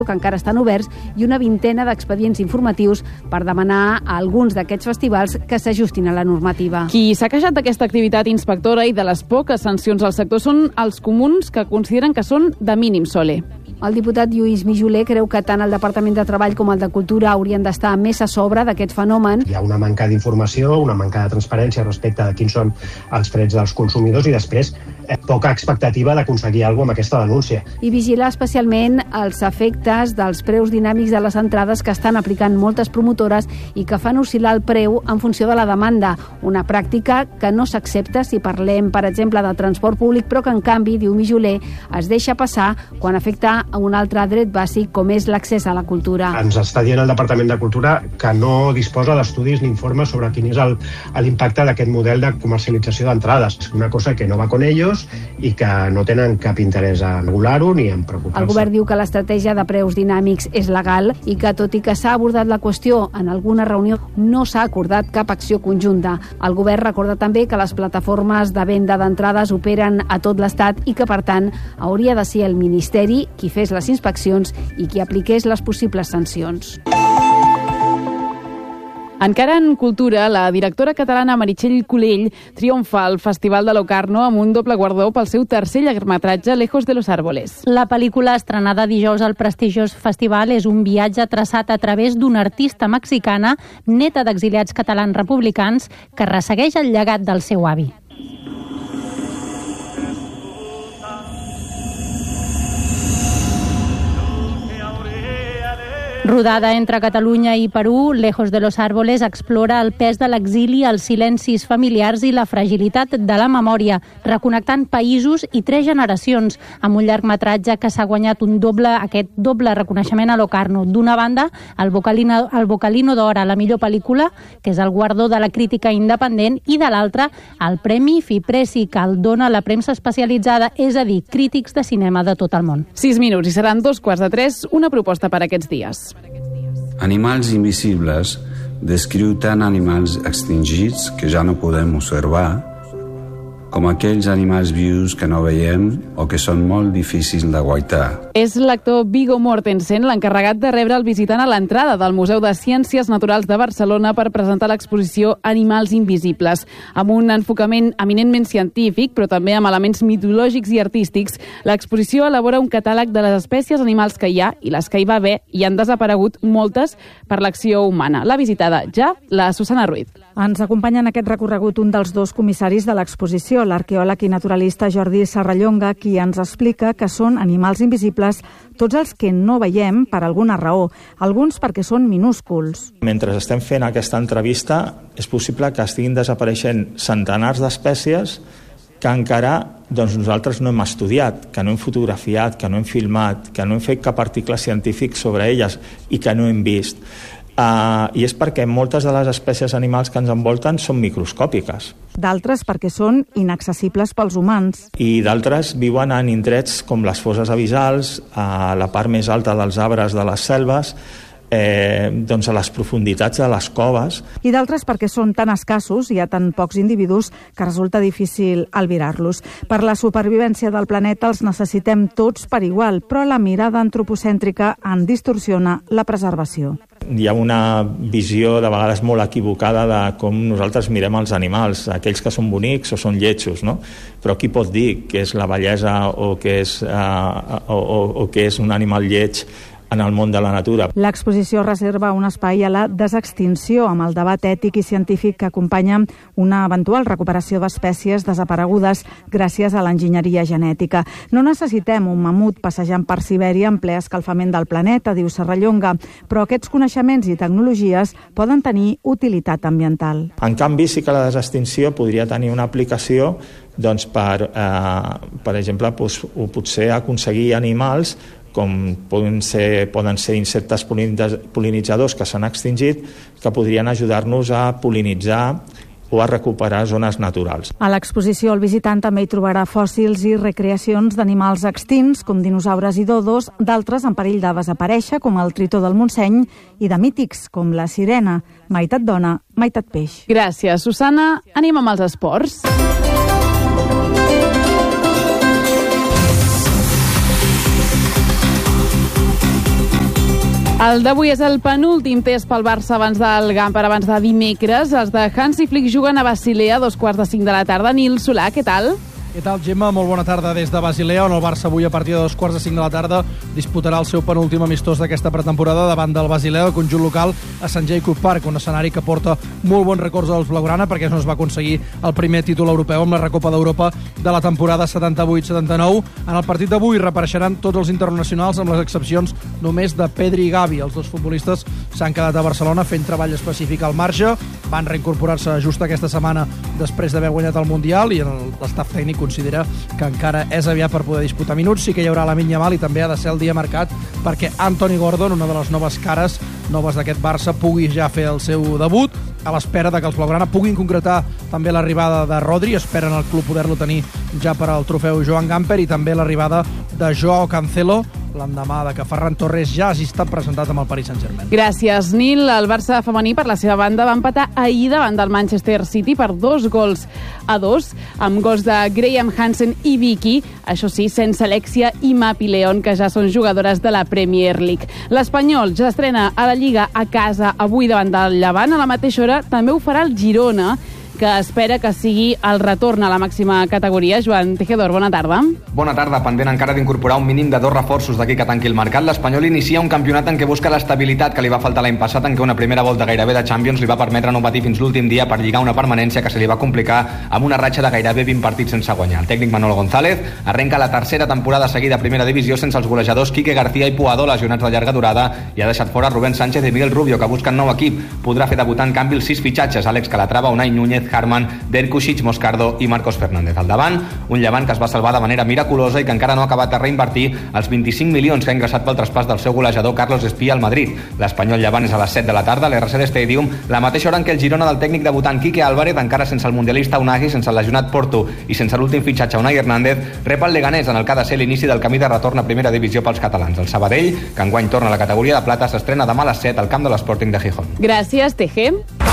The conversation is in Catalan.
que encara estan oberts, i una vintena d'expedients informatius per demanar a alguns d'aquests festivals que s'ajustin a la normativa. Qui s'ha queixat d'aquesta activitat inspectora i de les poques sancions al sector són els comuns, que consideren que són de mínim sole. El diputat Lluís Mijoler creu que tant el Departament de Treball com el de Cultura haurien d'estar més a sobre d'aquest fenomen. Hi ha una manca d'informació, una manca de transparència respecte de quins són els drets dels consumidors i després poca expectativa d'aconseguir alguna cosa amb aquesta denúncia. I vigilar especialment els efectes dels preus dinàmics de les entrades que estan aplicant moltes promotores i que fan oscil·lar el preu en funció de la demanda, una pràctica que no s'accepta si parlem, per exemple, de transport públic, però que en canvi, diu Mijoler, es deixa passar quan afecta a un altre dret bàsic com és l'accés a la cultura. Ens està dient el Departament de Cultura que no disposa d'estudis ni informes sobre quin és l'impacte d'aquest model de comercialització d'entrades. És una cosa que no va con ellos i que no tenen cap interès a regular-ho ni en preocupar-se. El govern diu que l'estratègia de preus dinàmics és legal i que, tot i que s'ha abordat la qüestió en alguna reunió, no s'ha acordat cap acció conjunta. El govern recorda també que les plataformes de venda d'entrades operen a tot l'Estat i que, per tant, hauria de ser el Ministeri qui fes les inspeccions i qui apliqués les possibles sancions. Encara en cultura, la directora catalana Meritxell Culell triomfa al Festival de Locarno amb un doble guardó pel seu tercer llargmetratge Lejos de los Árboles. La pel·lícula, estrenada dijous al prestigiós festival, és un viatge traçat a través d'una artista mexicana, neta d'exiliats catalans republicans, que ressegueix el llegat del seu avi. Rodada entre Catalunya i Perú, Lejos de los Árboles explora el pes de l'exili, els silencis familiars i la fragilitat de la memòria, reconnectant països i 3 generacions, amb un llargmetratge que s'ha guanyat aquest doble reconeixement a Locarno. D'una banda, el Vocalino d'Or a la millor pel·lícula, que és el guardó de la crítica independent, i de l'altra, el Premi Fipressi, que el dona la premsa especialitzada, és a dir, crítics de cinema de tot el món. 6 minuts i seran 2:15, una proposta per aquests dies. Animals invisibles descriu tant animals extingits que ja no podem observar, com aquells animals vius que no veiem o que són molt difícils de guaitar. És l'actor Viggo Mortensen l'encarregat de rebre el visitant a l'entrada del Museu de Ciències Naturals de Barcelona per presentar l'exposició Animals invisibles. Amb un enfocament eminentment científic, però també amb elements mitològics i artístics, l'exposició elabora un catàleg de les espècies animals que hi ha i les que hi va haver i han desaparegut moltes per l'acció humana. L'ha visitada ja la Susana Ruiz. Ens acompanya en aquest recorregut un dels 2 comissaris de l'exposició, l'arqueòleg i naturalista Jordi Serrallonga, qui ens explica que són animals invisibles tots els que no veiem per alguna raó, alguns perquè són minúsculs. Mentre estem fent aquesta entrevista, és possible que estiguin desapareixent centenars d'espècies que encara nosaltres no hem estudiat, que no hem fotografiat, que no hem filmat, que no hem fet cap article científic sobre elles i que no hem vist. I és perquè moltes de les espècies animals que ens envolten són microscòpiques. D'altres perquè són inaccessibles pels humans. I d'altres viuen en indrets com les fosses abissals, a la part més alta dels arbres de les selves, doncs a les profunditats de les coves. I d'altres perquè són tan escassos, hi ha tan pocs individus, que resulta difícil albirar-los. Per la supervivència del planeta els necessitem tots per igual, però la mirada antropocèntrica en distorsiona la preservació. Hi ha una visió de vegades molt equivocada de com nosaltres mirem els animals, aquells que són bonics o són lletjos, no? Però qui pot dir que és la bellesa o que és un animal lleig en el món de la natura? L'exposició reserva un espai a la desextinció, amb el debat ètic i científic que acompanya una eventual recuperació d'espècies desaparegudes gràcies a l'enginyeria genètica. No necessitem un mamut passejant per Sibèria en ple escalfament del planeta, diu Serrallonga, però aquests coneixements i tecnologies poden tenir utilitat ambiental. En canvi, sí que la desextinció podria tenir una aplicació per exemple, potser aconseguir animals com poden ser insectes pol·linitzadors que s'han extingit, que podrien ajudar-nos a pol·linitzar o a recuperar zones naturals. A l'exposició el visitant també hi trobarà fòssils i recreacions d'animals extints, com dinosaures i dodos, d'altres en perill de desaparèixer, com el tritó del Montseny, i de mítics, com la sirena, meitat dona, meitat peix. Gràcies, Susana. Anem amb els esports. El d'avui és el penúltim test pel Barça abans del Gamper, abans de dimecres. Els de Hansi Flick juguen a Basilea a 5:45 de la tarda. Nil Solà, què tal? Què tal, Gemma? Molt bona tarda des de Basilea, on el Barça avui a partir de 5:45 de la tarda disputarà el seu penúltim amistós d'aquesta pretemporada davant del Basilea, el conjunt local a Sant Jacob Park, un escenari que porta molt bons records als blaugrana perquè no es va aconseguir el primer títol europeu amb la Recopa d'Europa de la temporada 78-79. En el partit d'avui reapareixeran tots els internacionals amb les excepcions només de Pedri i Gavi. Els dos futbolistes s'han quedat a Barcelona fent treball específic al marge, van reincorporar-se just aquesta setmana després d'haver guanyat el Mundial i l'estaf tècnic considera que encara és aviat per poder disputar minuts. Sí que hi haurà Lamine Yamal i també ha de ser el dia marcat perquè Anthony Gordon, una de les noves cares noves d'aquest Barça, pugui ja fer el seu debut a l'espera de que els blaugrana puguin concretar també l'arribada de Rodri. Esperen el club poder-lo tenir ja per al trofeu Joan Gamper i també l'arribada de Joao Cancelo l'endemà de que Ferran Torres ja hagi estat presentat amb el Paris Saint-Germain. Gràcies, Nil. El Barça femení, per la seva banda, va empatar ahir davant del Manchester City per 2-2, amb gols de Graham Hansen i Vicky, això sí, sense Alexia i Mapi León, que ja són jugadores de la Premier League. L'Espanyol ja estrena a la Lliga a casa avui davant del Llevant. A la mateixa hora també ho farà el Girona, que espera que sigui el retorn a la màxima categoria. Joan Tejedor, bona tarda. Bona tarda. Pendent encara d'incorporar un mínim de 2 reforços d'aquí que tanqui el mercat, l'Espanyol inicia un campionat en què busca l'estabilitat que li va faltar l'any passat, en què una primera volta gairebé de Champions li va permetre no patir fins l'últim dia per lligar una permanència que se li va complicar amb una ratxa de gairebé 20 partits sense guanyar. El tècnic Manolo González arrenca la tercera temporada seguida a primera divisió sense els golejadors Quique García i Puado, lesionats de llarga durada, i ha deixat fora Rubén Sánchez i Miguel Rubio, que busquen nou equip. Podrà fer debutar en canvi els 6 fitxatges: Àlex Calatrava, Unai Núñez, Harman, Derkušić, Moscardo i Marcos Fernández. Al davant, un Llevant que es va salvar de manera miraculosa i que encara no ha acabat de reinvertir els 25 milions que ha ingressat pel traspàs del seu golejador Carlos Espía al Madrid. L'Espanyol Llevant és a les 7 de la tarda a l'RCD Stadium, la mateixa hora en què el Girona del tècnic debutant Quique Álvarez, encara sense el mundialista Unai, sense el lesionat Porto i sense l'últim fitxatge Unai Hernández, rep el Leganés en el que ha de ser l'inici del camí de retorn a primera divisió pels catalans. El Sabadell, que enguany torna a la categoria de plata, s'estrena demà a les 7 al camp de l'Sporting de Gijón. Gràcies, Teje.